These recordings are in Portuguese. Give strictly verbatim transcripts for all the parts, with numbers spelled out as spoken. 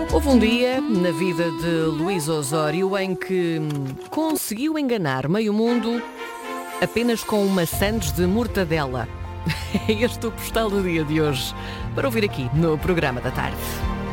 Houve um dia na vida de Luís Osório em que conseguiu enganar meio mundo apenas com uma sandes de mortadela. É este o postal do dia de hoje, para ouvir aqui no programa da tarde.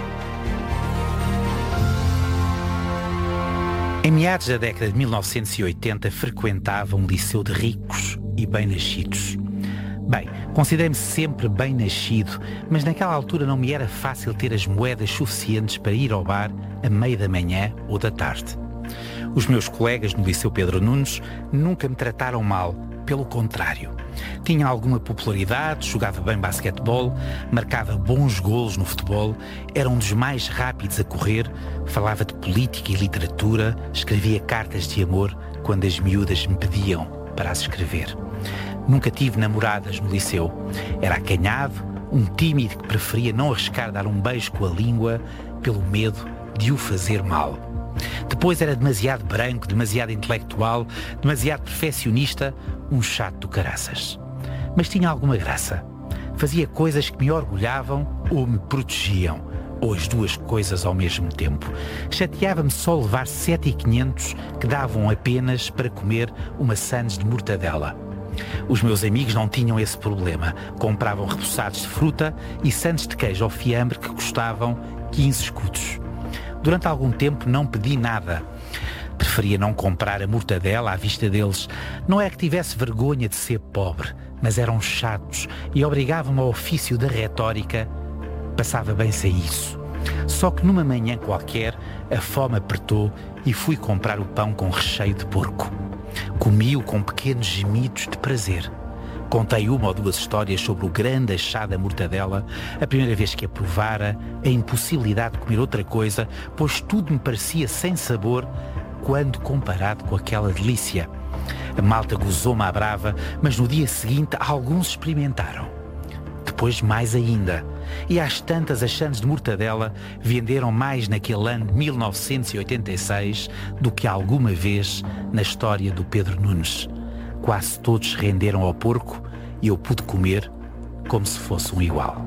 Em meados da década de mil novecentos e oitenta, frequentava um liceu de ricos e bem-nascidos. Bem, considerei-me sempre bem-nascido, mas naquela altura não me era fácil ter as moedas suficientes para ir ao bar a meio da manhã ou da tarde. Os meus colegas no Liceu Pedro Nunes nunca me trataram mal, pelo contrário. Tinha alguma popularidade, jogava bem basquetebol, marcava bons golos no futebol, era um dos mais rápidos a correr, falava de política e literatura, escrevia cartas de amor quando as miúdas me pediam para as escrever. Nunca tive namoradas no liceu. Era acanhado, um tímido que preferia não arriscar dar um beijo com a língua pelo medo de o fazer mal. Depois era demasiado branco, demasiado intelectual, demasiado perfeccionista, um chato do caraças. Mas tinha alguma graça. Fazia coisas que me orgulhavam ou me protegiam, ou as duas coisas ao mesmo tempo. Chateava-me só levar sete mil e quinhentos que davam apenas para comer uma sandes de mortadela. Os meus amigos não tinham esse problema. Compravam repousados de fruta e sandes de queijo ao fiambre que custavam quinze escudos. Durante algum tempo não pedi nada. Preferia não comprar a mortadela à vista deles. Não é que tivesse vergonha de ser pobre, mas eram chatos e obrigavam-me ao ofício da retórica. Passava bem sem isso. Só que numa manhã qualquer, a fome apertou e fui comprar o pão com recheio de porco. Comi-o com pequenos gemidos de prazer. Contei uma ou duas histórias sobre o grande achado da mortadela, a primeira vez que a provara, a impossibilidade de comer outra coisa, pois tudo me parecia sem sabor quando comparado com aquela delícia. A malta gozou-me à brava, mas no dia seguinte alguns experimentaram. Depois mais ainda. E às tantas, as sandes de mortadela venderam mais naquele ano de mil novecentos e oitenta e seis do que alguma vez na história do Pedro Nunes. Quase todos se renderam ao porco e eu pude comer como se fosse um igual.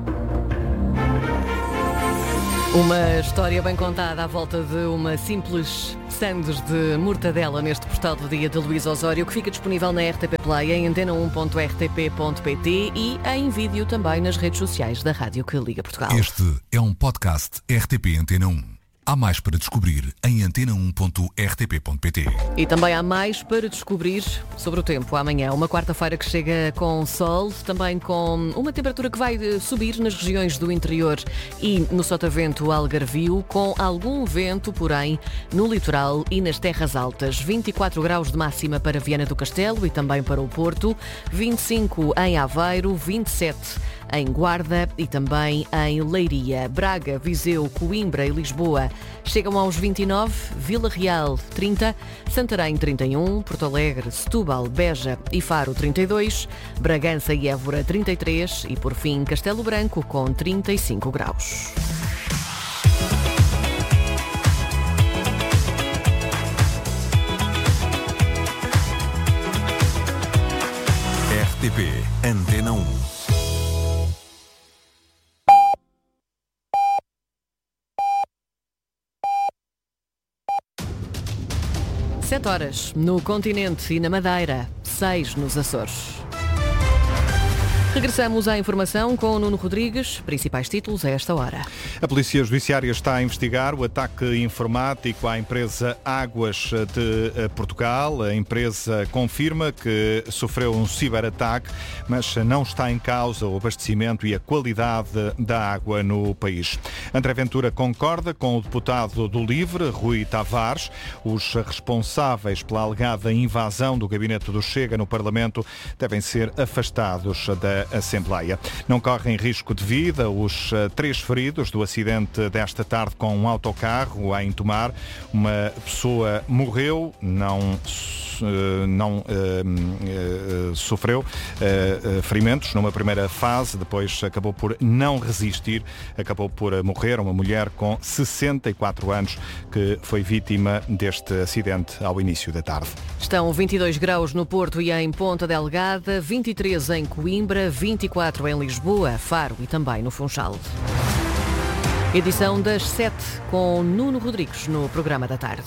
Uma história bem contada à volta de uma simples sandes de mortadela neste postal do dia de Luís Osório, que fica disponível na R T P Play, em antena um ponto r t p ponto p t e em vídeo também nas redes sociais da Rádio que Liga Portugal. Este é um podcast R T P Antena um. Há mais para descobrir em antena um ponto r t p ponto p t. E também há mais para descobrir sobre o tempo amanhã. Uma quarta-feira que chega com sol, também com uma temperatura que vai subir nas regiões do interior e no sotavento algarvio, com algum vento, porém, no litoral e nas terras altas. vinte e quatro graus de máxima para Viana do Castelo e também para o Porto, vinte e cinco em Aveiro, vinte e sete em Guarda e também em Leiria. Braga, Viseu, Coimbra e Lisboa chegam aos vinte e nove, Vila Real trinta, Santarém trinta e um, Porto Alegre, Setúbal, Beja e Faro trinta e dois, Bragança e Évora trinta e três e por fim Castelo Branco com trinta e cinco graus. R T P Antena um. Sete horas no continente e na Madeira, seis nos Açores. Regressamos à informação com o Nuno Rodrigues. Principais títulos a esta hora. A Polícia Judiciária está a investigar o ataque informático à empresa Águas de Portugal. A empresa confirma que sofreu um ciberataque, mas não está em causa o abastecimento e a qualidade da água no país. André Ventura concorda com o deputado do LIVRE, Rui Tavares. Os responsáveis pela alegada invasão do gabinete do Chega no Parlamento devem ser afastados da Assembleia. Não correm risco de vida os uh, três feridos do acidente desta tarde com um autocarro em Tomar. Uma pessoa morreu, não, uh, não uh, uh, sofreu uh, uh, ferimentos numa primeira fase, depois acabou por não resistir, acabou por morrer. Uma mulher com sessenta e quatro anos que foi vítima deste acidente ao início da tarde. Estão vinte e dois graus no Porto e em Ponta Delgada, vinte e três em Coimbra, vinte e quatro em Lisboa, Faro e também no Funchal. Edição das sete com Nuno Rodrigues no programa da tarde.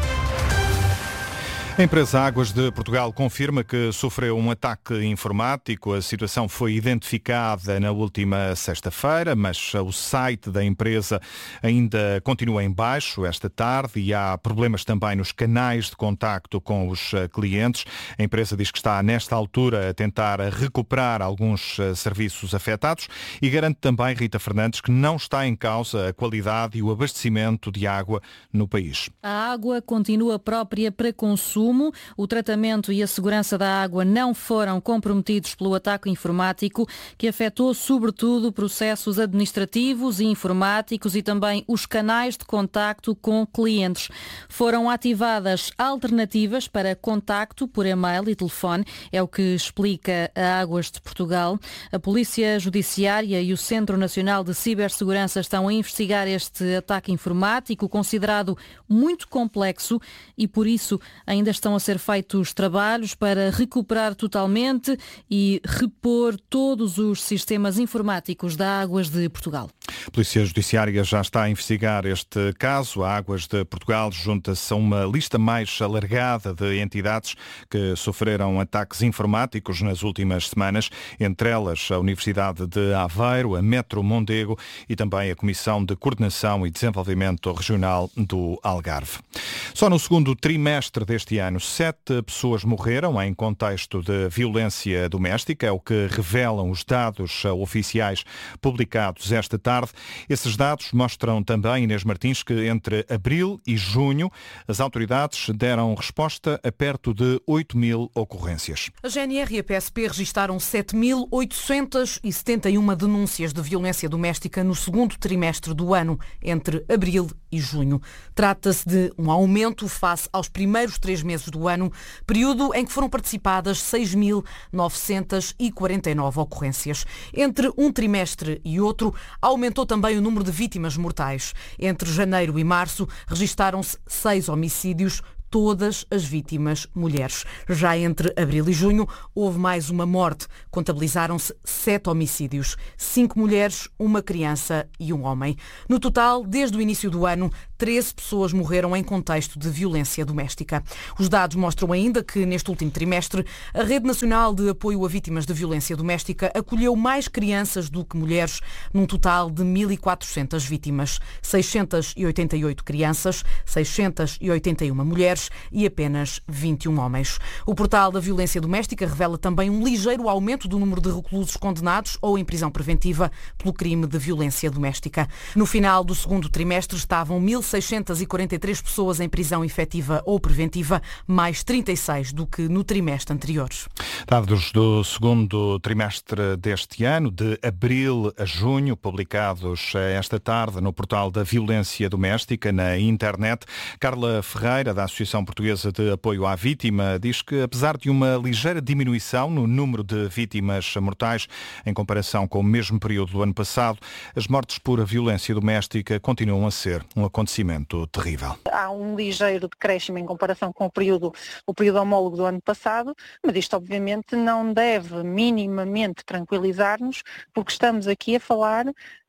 A empresa Águas de Portugal confirma que sofreu um ataque informático. A situação foi identificada na última sexta-feira, mas o site da empresa ainda continua em baixo esta tarde e há problemas também nos canais de contacto com os clientes. A empresa diz que está, nesta altura, a tentar recuperar alguns serviços afetados e garante também, Rita Fernandes, que não está em causa a qualidade e o abastecimento de água no país. A água continua própria para consumo. O tratamento e a segurança da água não foram comprometidos pelo ataque informático, que afetou sobretudo processos administrativos e informáticos e também os canais de contacto com clientes. Foram ativadas alternativas para contacto por e-mail e telefone, é o que explica a Águas de Portugal. A Polícia Judiciária e o Centro Nacional de Cibersegurança estão a investigar este ataque informático, considerado muito complexo, e por isso ainda estão a ser feitos trabalhos para recuperar totalmente e repor todos os sistemas informáticos da Águas de Portugal. A Polícia Judiciária já está a investigar este caso. A Águas de Portugal junta-se a uma lista mais alargada de entidades que sofreram ataques informáticos nas últimas semanas, entre elas a Universidade de Aveiro, a Metro Mondego e também a Comissão de Coordenação e Desenvolvimento Regional do Algarve. Só no segundo trimestre deste ano, sete pessoas morreram em contexto de violência doméstica, é o que revelam os dados oficiais publicados esta tarde. Esses dados mostram também, Inês Martins, que entre abril e junho as autoridades deram resposta a perto de oito mil ocorrências. A G N R e a P S P registaram sete mil oitocentas e setenta e uma denúncias de violência doméstica no segundo trimestre do ano, entre abril e junho. Trata-se de um aumento face aos primeiros três meses do ano, período em que foram participadas seis mil novecentas e quarenta e nove ocorrências. Entre um trimestre e outro, aumentou também o número de vítimas mortais. Entre janeiro e março, registaram-se seis homicídios, todas as vítimas mulheres. Já entre abril e junho, houve mais uma morte. Contabilizaram-se sete homicídios, cinco mulheres, uma criança e um homem. No total, desde o início do ano, treze pessoas morreram em contexto de violência doméstica. Os dados mostram ainda que, neste último trimestre, a Rede Nacional de Apoio a Vítimas de Violência Doméstica acolheu mais crianças do que mulheres, num total de mil e quatrocentas vítimas. seiscentas e oitenta e oito crianças, seiscentas e oitenta e uma mulheres e apenas vinte e um homens. O portal da violência doméstica revela também um ligeiro aumento do número de reclusos condenados ou em prisão preventiva pelo crime de violência doméstica. No final do segundo trimestre estavam mil seiscentas e quarenta e três pessoas em prisão efetiva ou preventiva, mais trinta e seis do que no trimestre anterior. Dados do segundo trimestre deste ano, de abril a junho, publicados esta tarde no portal da violência doméstica na internet. Carla Ferreira, da Associação Portuguesa de Apoio à Vítima, diz que, apesar de uma ligeira diminuição no número de vítimas mortais em comparação com o mesmo período do ano passado, as mortes por violência doméstica continuam a ser um acontecimento terrível. Há um ligeiro decréscimo em comparação com o período, o período homólogo do ano passado, mas isto obviamente não deve minimamente tranquilizar-nos, porque estamos aqui a falar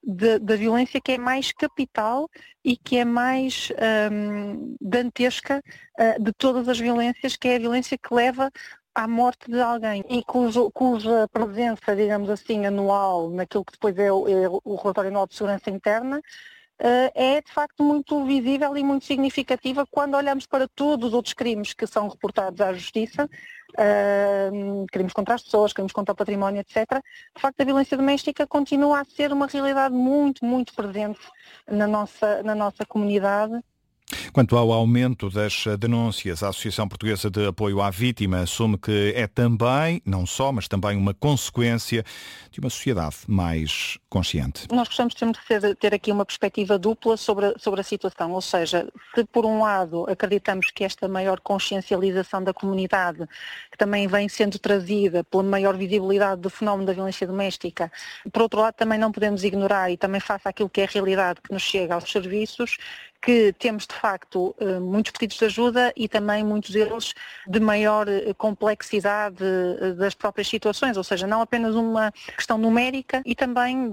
da violência que é mais capital e que é mais hum, dantesca uh, de todas as violências, que é a violência que leva à morte de alguém e cujo, cuja presença, digamos assim, anual naquilo que depois é o, é o relatório anual de segurança interna, Uh, é de facto muito visível e muito significativa quando olhamos para todos os outros crimes que são reportados à Justiça, uh, crimes contra as pessoas, crimes contra o património, etcétera. De facto, a violência doméstica continua a ser uma realidade muito, muito presente na nossa, na nossa comunidade. Quanto ao aumento das denúncias, a Associação Portuguesa de Apoio à Vítima assume que é também, não só, mas também uma consequência de uma sociedade mais consciente. Nós gostamos sempre de ter, ter aqui uma perspectiva dupla sobre a, sobre a situação, ou seja, se por um lado acreditamos que esta maior consciencialização da comunidade, que também vem sendo trazida pela maior visibilidade do fenómeno da violência doméstica, por outro lado também não podemos ignorar, e também face àquilo que é a realidade que nos chega aos serviços, que temos de facto muitos pedidos de ajuda e também muitos deles de maior complexidade das próprias situações, ou seja, não apenas uma questão numérica e também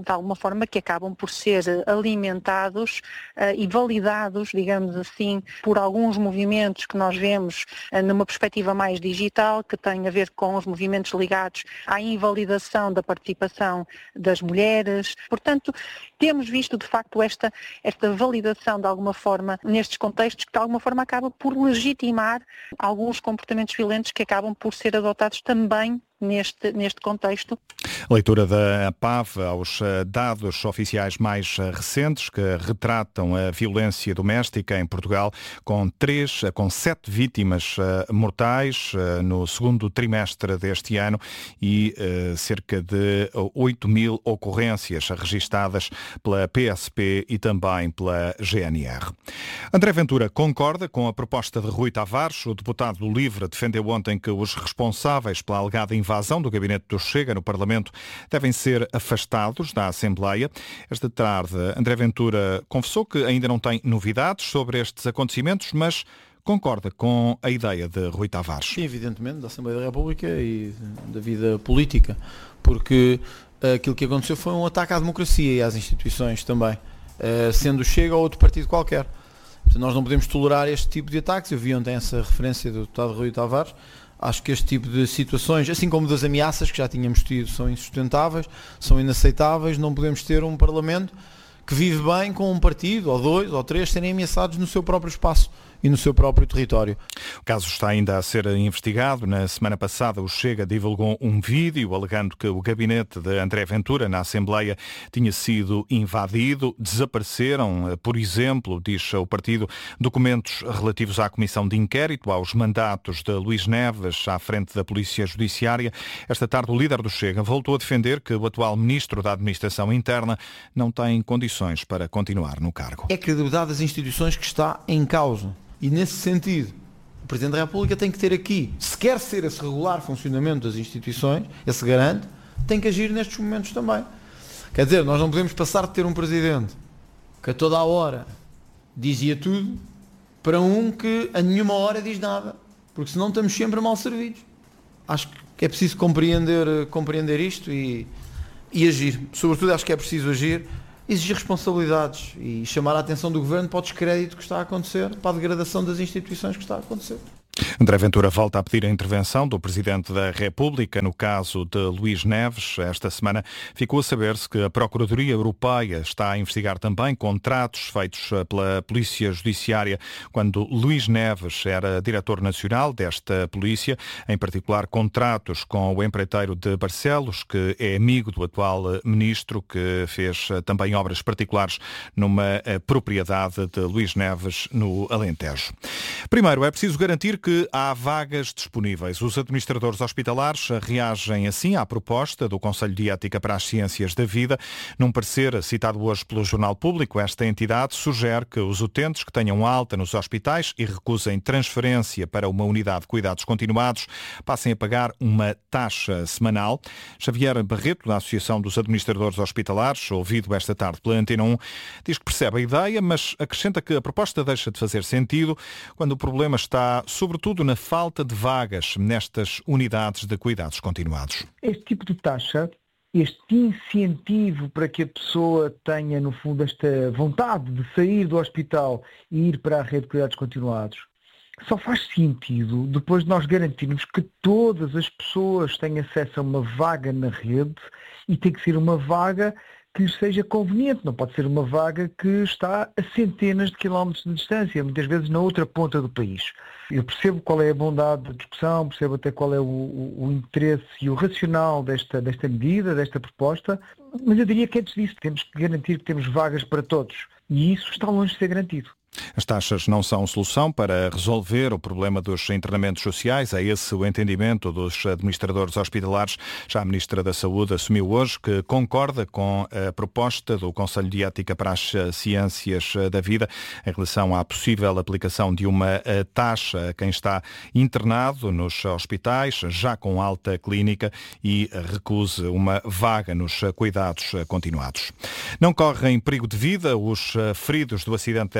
de alguma forma, que acabam por ser alimentados uh, e validados, digamos assim, por alguns movimentos que nós vemos uh, numa perspectiva mais digital, que tem a ver com os movimentos ligados à invalidação da participação das mulheres. Portanto, temos visto, de facto, esta, esta validação, de alguma forma, nestes contextos, que de alguma forma acaba por legitimar alguns comportamentos violentos que acabam por ser adotados também Neste, neste contexto. Leitura da P A V aos dados oficiais mais recentes que retratam a violência doméstica em Portugal, com três, com sete vítimas mortais no segundo trimestre deste ano e uh, cerca de oito mil ocorrências registadas pela P S P e também pela G N R. André Ventura concorda com a proposta de Rui Tavares. O deputado do LIVRE defendeu ontem que os responsáveis pela alegada invasão do gabinete do Chega no Parlamento devem ser afastados da Assembleia. Esta tarde, André Ventura confessou que ainda não tem novidades sobre estes acontecimentos, mas concorda com a ideia de Rui Tavares. Sim, evidentemente, da Assembleia da República e da vida política, porque aquilo que aconteceu foi um ataque à democracia e às instituições também, sendo o Chega ou outro partido qualquer. Portanto, nós não podemos tolerar este tipo de ataques. Eu vi ontem essa referência do deputado Rui Tavares. Acho que este tipo de situações, assim como das ameaças que já tínhamos tido, são insustentáveis, são inaceitáveis. Não podemos ter um Parlamento que vive bem com um partido, ou dois, ou três, serem ameaçados no seu próprio espaço e no seu próprio território. O caso está ainda a ser investigado. Na semana passada, o Chega divulgou um vídeo alegando que o gabinete de André Ventura na Assembleia tinha sido invadido. Desapareceram, por exemplo, diz o partido, documentos relativos à comissão de inquérito, aos mandatos de Luís Neves à frente da Polícia Judiciária. Esta tarde, o líder do Chega voltou a defender que o atual ministro da Administração Interna não tem condições para continuar no cargo. É a credibilidade das instituições que está em causa. E nesse sentido, o Presidente da República tem que ter aqui, se quer ser esse regular funcionamento das instituições, esse garante, tem que agir nestes momentos também. Quer dizer, nós não podemos passar de ter um Presidente que a toda a hora dizia tudo, para um que a nenhuma hora diz nada, porque senão estamos sempre mal servidos. Acho que é preciso compreender, compreender isto e, e agir. Sobretudo acho que é preciso agir, exigir responsabilidades e chamar a atenção do Governo para o descrédito que está a acontecer, para a degradação das instituições que está a acontecer. André Ventura volta a pedir a intervenção do Presidente da República no caso de Luís Neves. Esta semana ficou a saber-se que a Procuradoria Europeia está a investigar também contratos feitos pela Polícia Judiciária quando Luís Neves era diretor nacional desta polícia, em particular contratos com o empreiteiro de Barcelos, que é amigo do atual ministro, que fez também obras particulares numa propriedade de Luís Neves no Alentejo. Primeiro, é preciso garantir que que há vagas disponíveis. Os administradores hospitalares reagem assim à proposta do Conselho de Ética para as Ciências da Vida. Num parecer citado hoje pelo Jornal Público, esta entidade sugere que os utentes que tenham alta nos hospitais e recusem transferência para uma unidade de cuidados continuados passem a pagar uma taxa semanal. Xavier Barreto, da Associação dos Administradores Hospitalares, ouvido esta tarde pela Antena um, diz que percebe a ideia, mas acrescenta que a proposta deixa de fazer sentido quando o problema está, sobretudo, na falta de vagas nestas unidades de cuidados continuados. Este tipo de taxa, este incentivo para que a pessoa tenha, no fundo, esta vontade de sair do hospital e ir para a rede de cuidados continuados, só faz sentido depois de nós garantirmos que todas as pessoas têm acesso a uma vaga na rede e tem que ser uma vaga que lhes seja conveniente. Não pode ser uma vaga que está a centenas de quilómetros de distância, muitas vezes na outra ponta do país. Eu percebo qual é a bondade da discussão, percebo até qual é o, o, o interesse e o racional desta, desta medida, desta proposta, mas eu diria que antes disso temos que garantir que temos vagas para todos. E isso está longe de ser garantido. As taxas não são solução para resolver o problema dos internamentos sociais. É esse o entendimento dos administradores hospitalares. Já a Ministra da Saúde assumiu hoje que concorda com a proposta do Conselho de Ética para as Ciências da Vida em relação à possível aplicação de uma taxa a quem está internado nos hospitais, já com alta clínica, e recuse uma vaga nos cuidados continuados. Não correm perigo de vida os feridos do acidente desta tarde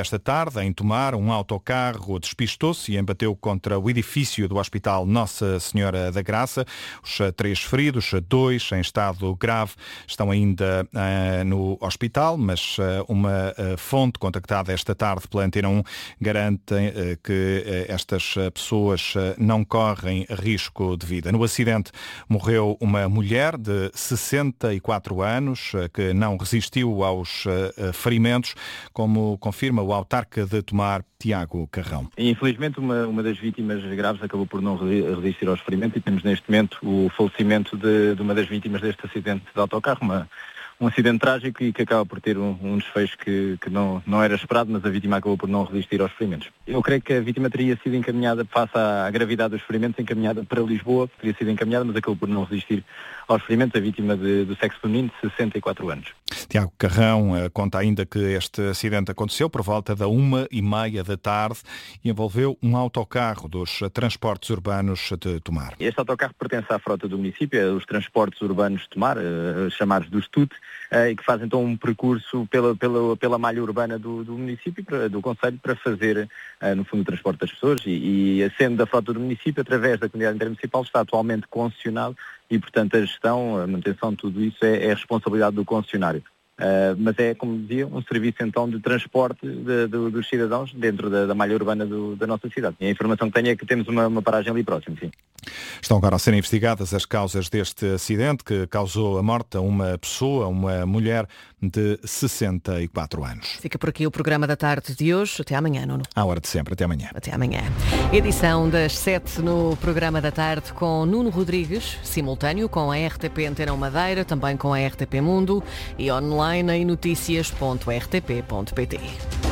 tarde, em Tomar, um autocarro despistou-se e embateu contra o edifício do Hospital Nossa Senhora da Graça. Os três feridos, dois em estado grave, estão ainda uh, no hospital, mas uh, uma uh, fonte contactada esta tarde pela Antena um garante uh, que uh, estas pessoas uh, não correm risco de vida. No acidente morreu uma mulher de sessenta e quatro anos uh, que não resistiu aos uh, ferimentos, como confirma o autarca de Tomar, Tiago Carrão. Infelizmente, uma, uma das vítimas graves acabou por não resistir aos ferimentos e temos neste momento o falecimento de, de uma das vítimas deste acidente de autocarro, uma, um acidente trágico e que acaba por ter um, um desfecho que, que não, não era esperado, mas a vítima acabou por não resistir aos ferimentos. Eu creio que a vítima teria sido encaminhada, face à gravidade dos ferimentos, encaminhada para Lisboa, teria sido encaminhada, mas acabou por não resistir aos ferimentos, a vítima de, do sexo feminino de sessenta e quatro anos. Tiago Carrão uh, conta ainda que este acidente aconteceu por volta da uma e meia da tarde e envolveu um autocarro dos uh, transportes urbanos de Tomar. Este autocarro pertence à frota do município, é os transportes urbanos de Tomar, uh, chamados do S T U T, uh, e que fazem então um percurso pela, pela, pela malha urbana do, do município, para, do concelho, para fazer, uh, no fundo, o transporte das pessoas e, e sendo da frota do município, através da comunidade intermunicipal, está atualmente concessionado e, portanto, a gestão, a manutenção de tudo isso é, é a responsabilidade do concessionário. Uh, mas é, como dizia, um serviço então de transporte de, de, dos cidadãos dentro da, da malha urbana do, da nossa cidade. E a informação que tenho é que temos uma, uma paragem ali próximo, sim. Estão agora a ser investigadas as causas deste acidente que causou a morte a uma pessoa, uma mulher de sessenta e quatro anos. Fica por aqui o programa da tarde de hoje. Até amanhã, Nuno. À hora de sempre. Até amanhã. Até amanhã. Edição das sete no programa da tarde com Nuno Rodrigues, simultâneo com a R T P Antena Madeira, também com a R T P Mundo e online em notícias ponto r t p ponto p t.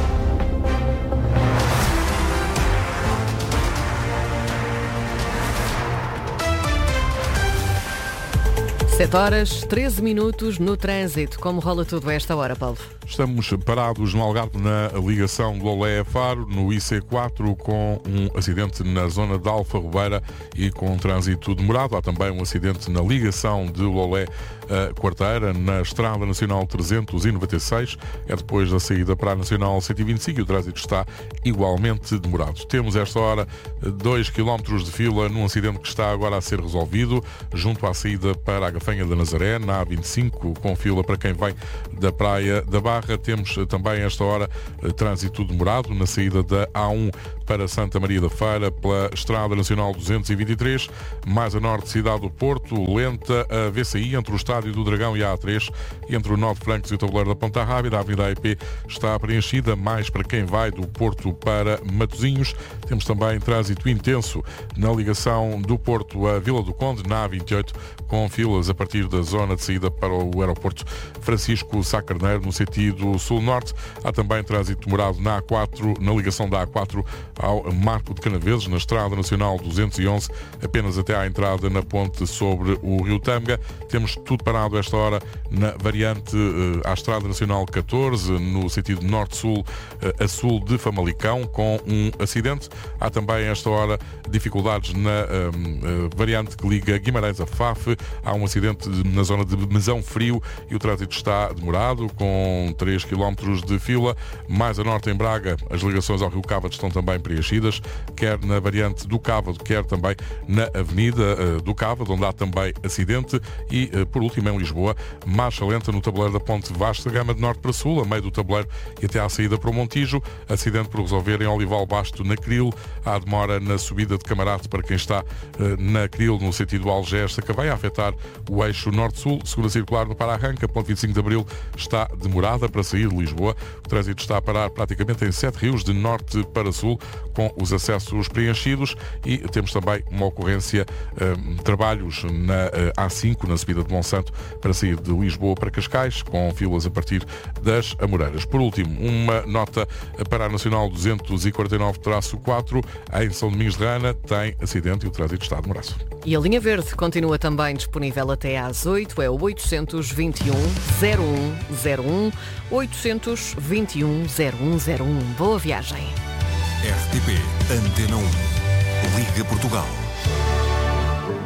sete horas, treze minutos no trânsito. Como rola tudo a esta hora, Paulo? Estamos parados no Algarve na ligação de Lolé a Faro, no I C quatro, com um acidente na zona de Alfarrobeira e com um trânsito demorado. Há também um acidente na ligação de Lolé a Quarteira, na Estrada Nacional trezentos e noventa e seis. É depois da saída para a Nacional cento e vinte e cinco e o trânsito está igualmente demorado. Temos esta hora dois quilómetros de fila num acidente que está agora a ser resolvido, junto à saída para a Gafanha da Nazaré, na A vinte e cinco, com fila para quem vem da Praia da Barra. Temos também esta hora trânsito demorado na saída da A um para Santa Maria da Feira, pela Estrada Nacional duzentos e vinte e três, mais a norte, Cidade do Porto, lenta a V C I entre o Estádio do Dragão e a A três, entre o Nó de Francos e o Tabuleiro da Ponta Rábida. A Avenida A E P está preenchida, mais para quem vai do Porto para Matosinhos. Temos também trânsito intenso na ligação do Porto a Vila do Conde, na A vinte e oito, com filas a partir da zona de saída para o aeroporto Francisco Sá Carneiro, no sentido sul-norte. Há também trânsito demorado na A quatro, na ligação da A quatro ao Marco de Canaveses, na Estrada Nacional duzentos e onze, apenas até à entrada na ponte sobre o Rio Tâmega. Temos tudo parado esta hora na variante eh, à Estrada Nacional catorze, no sentido norte-sul eh, a sul de Famalicão, com um acidente. Há também esta hora dificuldades na eh, eh, variante que liga Guimarães a Faf. Há um acidente na zona de Mesão Frio e o trânsito está demorado, com três quilómetros de fila. Mais a norte, em Braga, as ligações ao Rio Cávado estão também preenchidas, quer na variante do Cávado, quer também na Avenida uh, do Cávado, onde há também acidente. E, uh, por último, em Lisboa, marcha lenta no tabuleiro da Ponte Vasta Gama, de norte para sul, a meio do tabuleiro e até à saída para o Montijo. Acidente por resolver em Olival Basto, na Cril. Há demora na subida de Camarate para quem está uh, na Cril, no sentido Algés, que vai afetar o eixo norte-sul. Segunda circular no Para-Arranca, ponto vinte e cinco de Abril, está demorada para sair de Lisboa. O trânsito está a parar praticamente em Sete Rios, de norte para sul, com os acessos preenchidos. E temos também uma ocorrência, um, trabalhos na uh, A cinco, na subida de Monsanto, para sair de Lisboa para Cascais, com filas a partir das Amoreiras. Por último, uma nota para a Nacional duzentos e quarenta e nove traço quatro, em São Domingos de Rana, tem acidente e o trânsito está demorado. E a linha verde continua também disponível até às oito, é o oitocentos e vinte e um, zero um zero um, oitocentos e vinte e um, zero um zero um. Boa viagem. R T P Antena um. Liga Portugal.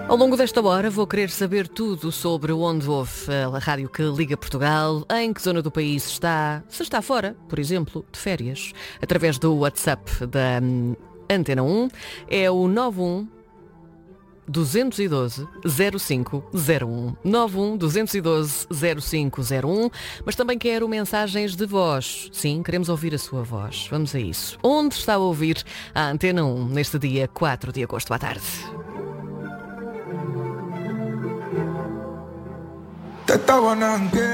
Ao longo desta hora vou querer saber tudo sobre onde houve a rádio que liga Portugal, em que zona do país está, se está fora, por exemplo, de férias, através do WhatsApp da hum, Antena um, é o nove um dois um dois zero cinco zero um. nove um dois um dois zero cinco zero um. Mas também quero mensagens de voz. Sim, queremos ouvir a sua voz. Vamos a isso. Onde está a ouvir a Antena um neste dia quatro de agosto à tarde?